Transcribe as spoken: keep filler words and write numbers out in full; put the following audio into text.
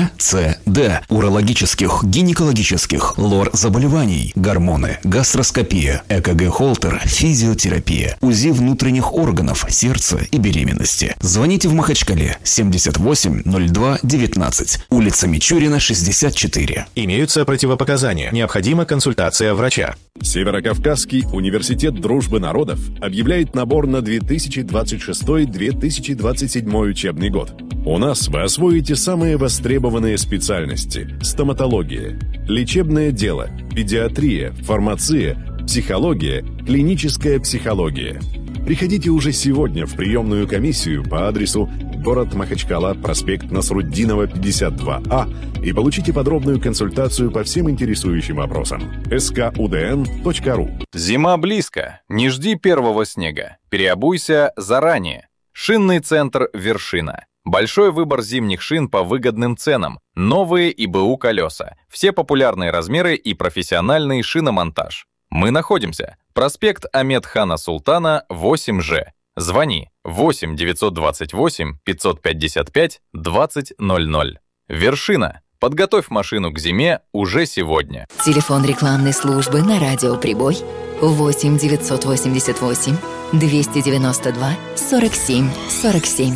В, С, Д, урологических, гинекологических, лор-заболеваний, гормоны, гастроскопия, ЭКГ-холтер, физиотерапия, УЗИ внутренних органов, сердца и беременности. Звоните в Махачкале, семьдесят восемь ноль два девятнадцать, улица Мичурина, шестьдесят четыре. Имеются противопоказания. Необходима консультация врача. Северокавказский университет дружбы народов объявляет набор на две тысячи двадцать шестой — две тысячи двадцать седьмой учебный год. У нас вы освоите самые востребованные специальности: стоматология, лечебное дело, педиатрия, фармация, психология, клиническая психология. Приходите уже сегодня в приемную комиссию по адресу город Махачкала, проспект Насруддинова, пятьдесят два А, и получите подробную консультацию по всем интересующим вопросам. эс ка у дэ эн точка ру. Зима близко. Не жди первого снега. Переобуйся заранее. Шинный центр «Вершина». Большой выбор зимних шин по выгодным ценам. Новые и бэ у колеса. Все популярные размеры и профессиональный шиномонтаж. Мы находимся. Проспект Ахмед-Хана Султана, восемь Ж. Звони восемь девятьсот двадцать восемь пятьсот пятьдесят пять двадцать ноль ноль. «Вершина». Подготовь машину к зиме уже сегодня. Телефон рекламной службы на радио «Прибой» восемь девятьсот восемьдесят восемь двести девяносто два сорок семь сорок семь.